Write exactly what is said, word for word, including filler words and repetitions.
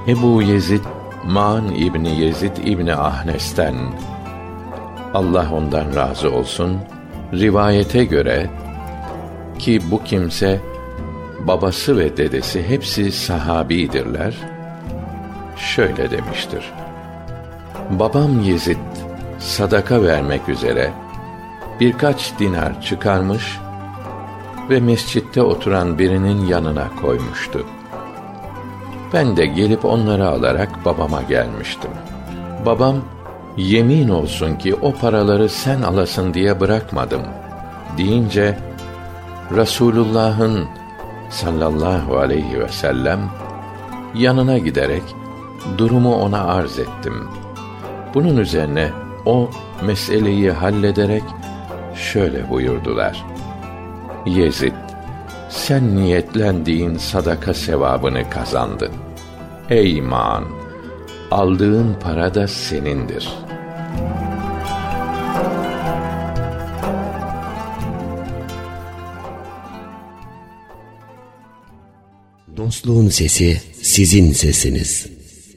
Ebu Yezid Ma'an İbni Yezid İbni Ahnes'ten, Allah ondan razı olsun, rivayete göre ki bu kimse babası ve dedesi hepsi sahabidirler, şöyle demiştir: babam Yezid sadaka vermek üzere birkaç dinar çıkarmış ve mescitte oturan birinin yanına koymuştu. Ben de gelip onları alarak babama gelmiştim. Babam, yemin olsun ki o paraları sen alasın diye bırakmadım deyince, Resulullah'ın sallallahu aleyhi ve sellem yanına giderek durumu ona arz ettim. Bunun üzerine o meseleyi hallederek şöyle buyurdular: Yezid, sen niyetlendiğin sadaka sevabını kazandın. Ey Ma'an, aldığın para da senindir. Dostluğun sesi sizin sesiniz.